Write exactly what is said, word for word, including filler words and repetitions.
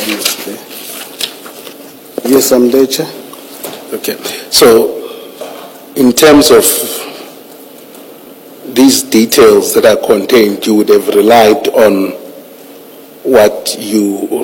Yes, I'm there, Chair. Okay. So, in terms of these details that are contained, you would have relied on what you